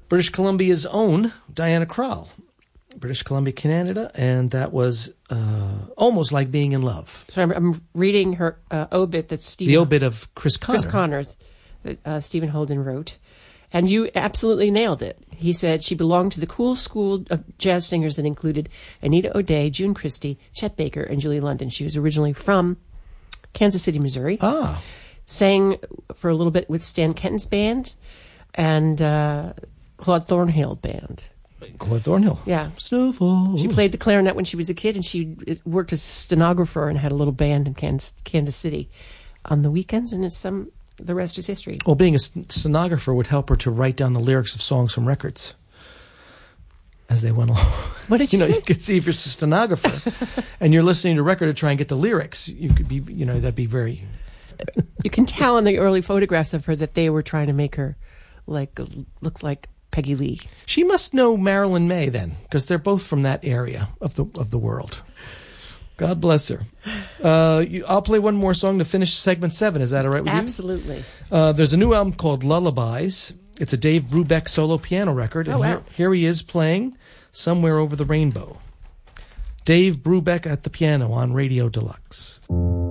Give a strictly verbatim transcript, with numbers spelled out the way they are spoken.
British Columbia's own Diana Krall. British Columbia, Canada, and that was uh, Almost Like Being in Love. So I'm, I'm reading her uh, obit that Stephen... The obit of Chris Connor. Chris Connors that uh, Stephen Holden wrote. And you absolutely nailed it. He said she belonged to the cool school of jazz singers that included Anita O'Day, June Christy, Chet Baker, and Julie London. She was originally from Kansas City, Missouri. Ah. Sang for a little bit with Stan Kenton's band and uh, Claude Thornhill band. Claude Thornhill. Yeah. Snowfall. She played the clarinet when she was a kid, and she worked as a stenographer and had a little band in Kansas, Kansas City on the weekends, and it's some... The rest is history. Well, being a stenographer would help her to write down the lyrics of songs from records as they went along. What did you, you know? say? You could see if you're a stenographer and you're listening to a record to try and get the lyrics. You could be, you know, that'd be very. You can tell in the early photographs of her that they were trying to make her like look like Peggy Lee. She must know Marilyn May then, because they're both from that area of the of the world. God bless her. Uh, you, I'll play one more song to finish segment seven. Is that all right with Absolutely. you? Absolutely. Uh, there's a new album called Lullabies. It's a Dave Brubeck solo piano record. And oh, wow. here, here he is playing Somewhere Over the Rainbow. Dave Brubeck at the piano on Radio Deluxe.